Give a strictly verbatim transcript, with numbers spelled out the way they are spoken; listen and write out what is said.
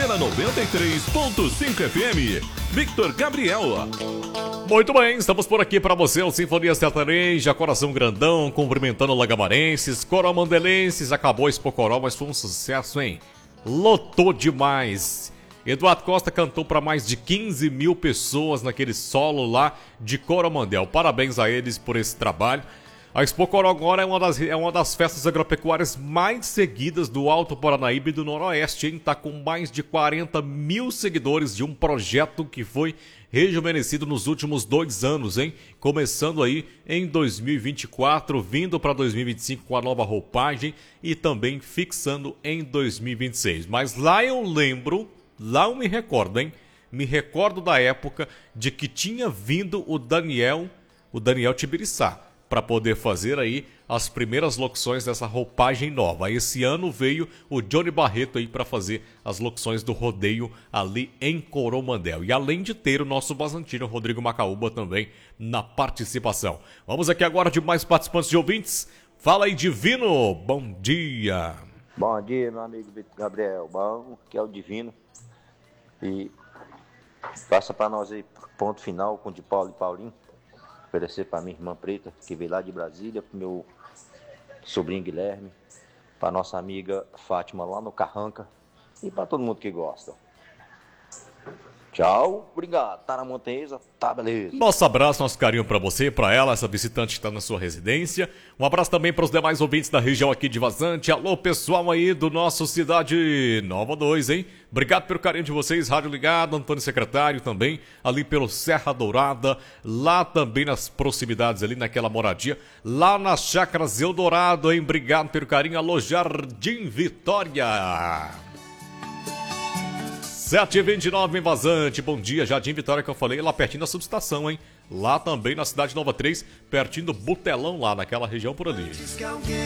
pela noventa e três ponto cinco F M. Victor Gabriel. Muito bem, estamos por aqui para você, o Sinfonia Sertaneja, Coração Grandão, cumprimentando lagamarenses, coromandelenses. Acabou esse Pocoró, mas foi um sucesso, hein? Lotou demais. Eduardo Costa cantou para mais de quinze mil pessoas naquele solo lá de Coromandel. Parabéns a eles por esse trabalho. A Expo Coró agora é uma, das, é uma das festas agropecuárias mais seguidas do Alto Paranaíba e do Noroeste, hein? Tá com mais de quarenta mil seguidores de um projeto que foi rejuvenescido nos últimos dois anos, hein? Começando aí em dois mil e vinte e quatro, vindo para dois mil e vinte e cinco com a nova roupagem e também fixando em dois mil e vinte e seis. Mas lá eu lembro, lá eu me recordo, hein? Me recordo da época de que tinha vindo o Daniel, o Daniel Tibiriçá, para poder fazer aí as primeiras locuções dessa roupagem nova. Esse ano veio o Johnny Barreto aí para fazer as locuções do rodeio ali em Coromandel. E além de ter o nosso bazantino Rodrigo Macaúba também na participação. Vamos aqui agora de mais participantes e ouvintes. Fala aí, Divino, bom dia. Bom dia, meu amigo Vitor Gabriel. Bom, que é o Divino. E passa para nós aí ponto final com o de Paulo e Paulinho. Oferecer para minha irmã Preta, que veio lá de Brasília, para meu sobrinho Guilherme, para nossa amiga Fátima lá no Carranca e para todo mundo que gosta. Tchau, obrigado. Tá na Monteza, tá beleza. Nosso abraço, nosso carinho pra você, pra ela, essa visitante que está na sua residência. Um abraço também para os demais ouvintes da região aqui de Vazante. Alô, pessoal aí do nosso Cidade Nova dois, hein? Obrigado pelo carinho de vocês, Rádio Ligado, Antônio Secretário também, ali pelo Serra Dourada, lá também nas proximidades ali naquela moradia, lá nas Chácaras Eldorado, hein? Obrigado pelo carinho. Alô, Jardim Vitória. sete e vinte e nove em Vazante, bom dia, Jardim Vitória que eu falei, lá pertinho da subestação, hein? Lá também na Cidade Nova três, pertinho do Butelão, lá naquela região por ali.